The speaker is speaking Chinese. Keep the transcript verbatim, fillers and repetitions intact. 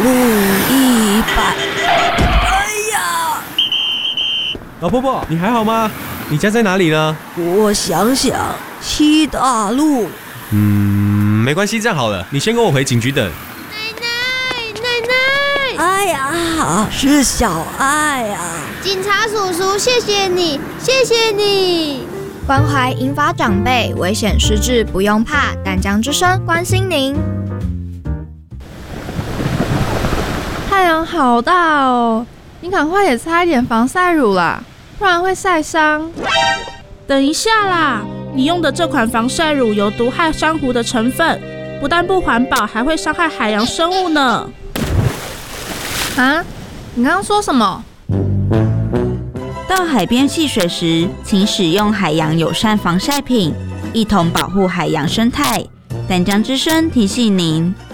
路一百。哎呀！ 老婆婆，你还好吗？你家在哪里呢？ 我想想，七大路。 嗯，没关系，这样好了，你先跟我回警局等。 奶奶，奶奶！ 哎呀，是小爱啊！ 警察叔叔，谢谢你，谢谢你！ 关怀银发长辈，危险失智不用怕，淡江之声关心您。 太阳好大哦，你赶快也擦一点防晒乳啦，不然会晒伤。 等一下啦，你用的这款防晒乳有毒害珊瑚的成分，不但不环保，还会伤害海洋生物呢。 啊？你刚刚说什么？ 到海边戏水时，请使用海洋友善防晒品，一同保护海洋生态。淡江之声提醒您。